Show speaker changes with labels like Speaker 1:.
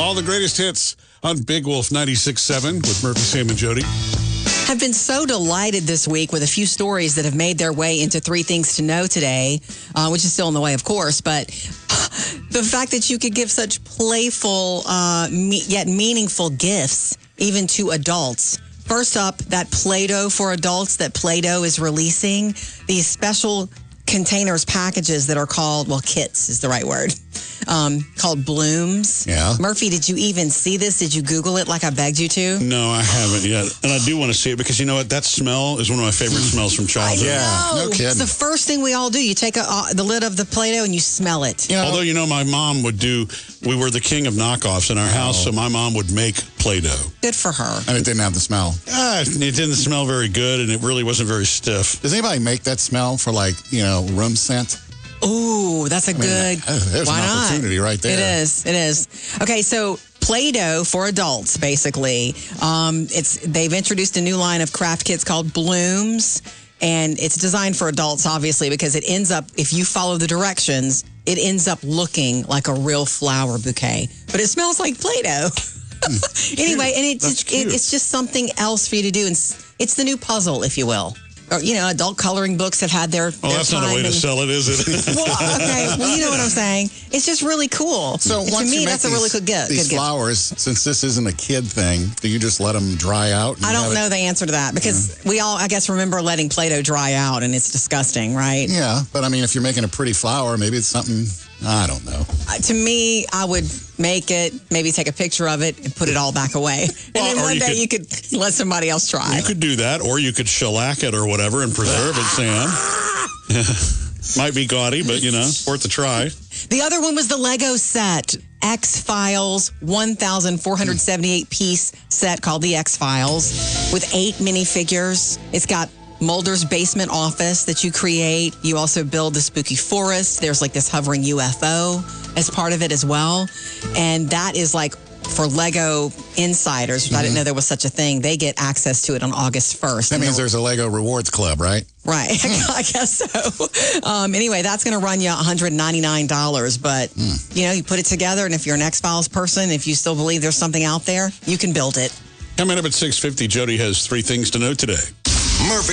Speaker 1: All the greatest hits on Big Wolf 96.7 with Murphy, Sam, and Jody.
Speaker 2: I've been so delighted this week with a few stories that have made their way into Three Things to Know today, which is still on the way, of course. But the fact that you could give such playful yet meaningful gifts even to adults. First up, that Play-Doh for adults that Play-Doh is releasing. These special containers, packages that are called, well, kits is the right word, called Blooms.
Speaker 3: Yeah.
Speaker 2: Murphy, did you even see this? Did you Google it like I begged you to?
Speaker 1: No, I haven't yet. And I do want to see it because you know what? That smell is one of my favorite smells from childhood.
Speaker 3: Yeah, no kidding.
Speaker 2: It's the first thing we all do. You take the lid of the Play-Doh and you smell it.
Speaker 3: You know,
Speaker 1: Although, you know, my mom would we were the king of knockoffs in our house, so my mom would make Play-Doh.
Speaker 2: Good for her.
Speaker 3: and it didn't have the smell.
Speaker 1: It didn't smell very good, and it really wasn't very stiff.
Speaker 3: Does anybody make that smell for, like, room scent?
Speaker 2: Ooh, that's a good.
Speaker 3: There's
Speaker 2: Why
Speaker 3: an
Speaker 2: not?
Speaker 3: opportunity right there.
Speaker 2: It is. Okay, so Play-Doh for adults, basically. They've introduced a new line of craft kits called Blooms, and it's designed for adults, obviously, because it ends up, if you follow the directions, it ends up looking like a real flower bouquet. But it smells like Play-Doh. Anyway, and it's just something else for you to do. And it's the new puzzle, if you will. Or, adult coloring books have had their
Speaker 1: That's
Speaker 2: time.
Speaker 1: not a way to sell it, is it?
Speaker 2: Well, okay. Well, you know what I'm saying. It's just really cool.
Speaker 3: So
Speaker 2: to
Speaker 3: once
Speaker 2: me,
Speaker 3: you make
Speaker 2: that's a really good gift.
Speaker 3: these flowers, since this isn't a kid thing, do you just let them dry out?
Speaker 2: I don't know the answer to that because we all, I guess, remember letting Play-Doh dry out, and it's disgusting, right?
Speaker 3: Yeah, but I mean, if you're making a pretty flower, maybe it's something, I don't know.
Speaker 2: To me, I would make it, maybe take a picture of it, and put it all back away. And then one day you could let somebody else try.
Speaker 1: You could do that, or you could shellac it or whatever and preserve it, Sam. Might be gaudy, but, worth a try.
Speaker 2: The other one was the Lego set. X-Files, 1,478-piece set called the X-Files with 8 minifigures. It's got Mulder's basement office that you create. You also build the spooky forest. There's like this hovering UFO as part of it as well. And that is like for Lego insiders, which I didn't know there was such a thing. They get access to it on August 1st.
Speaker 3: That means there's a Lego Rewards Club, right?
Speaker 2: Right. I guess so. Anyway, that's going to run you $199. But, you put it together. And if you're an X-Files person, if you still believe there's something out there, you can build it.
Speaker 1: Coming up at 6:50, Jody has 3 things to know today.
Speaker 4: Murphy.